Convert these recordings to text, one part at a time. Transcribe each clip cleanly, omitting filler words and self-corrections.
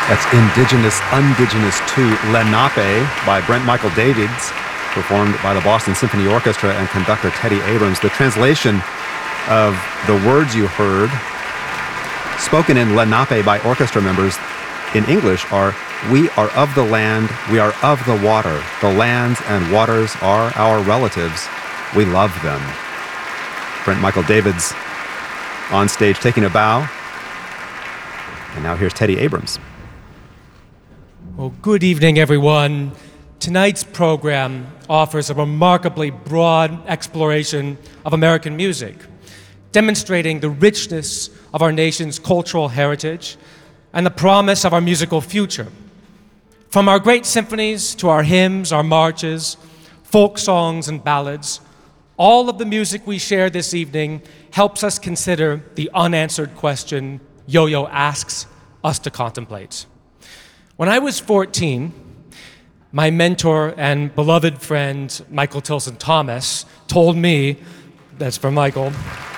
That's Indigenous 2 Lenape by Brent Michael Davids, performed by the Boston Symphony Orchestra and conductor Teddy Abrams. The translation of the words you heard, spoken in Lenape by orchestra members in English, are, "We are of the land, we are of the water. The lands and waters are our relatives. We love them." Brent Michael Davids on stage taking a bow. And now here's Teddy Abrams. Well, good evening, everyone. Tonight's program offers a remarkably broad exploration of American music, demonstrating the richness of our nation's cultural heritage and the promise of our musical future. From our great symphonies to our hymns, our marches, folk songs, and ballads, all of the music we share this evening helps us consider the unanswered question Yo-Yo asks us to contemplate. When I was 14, my mentor and beloved friend, Michael Tilson Thomas, told me, that's for Michael,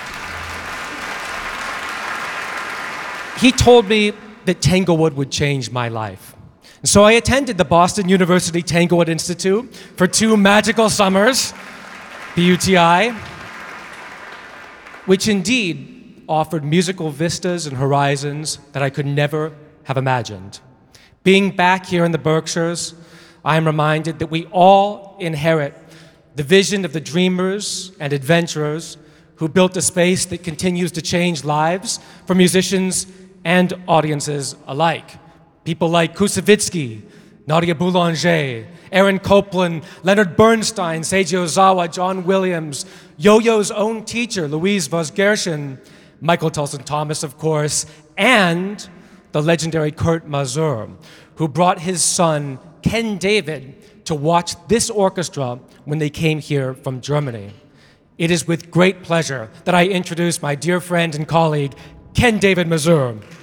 he told me that Tanglewood would change my life. And so I attended the Boston University Tanglewood Institute for 2 magical summers, BUTI, which indeed offered musical vistas and horizons that I could never have imagined. Being back here in the Berkshires, I am reminded that we all inherit the vision of the dreamers and adventurers who built a space that continues to change lives for musicians and audiences alike. People like Kusevitsky, Nadia Boulanger, Aaron Copland, Leonard Bernstein, Seiji Ozawa, John Williams, Yo-Yo's own teacher, Louise Vosgershon, Michael Tilson Thomas, of course, and the legendary Kurt Masur, who brought his son, Ken David, to watch this orchestra when they came here from Germany. It is with great pleasure that I introduce my dear friend and colleague, Ken David Masur.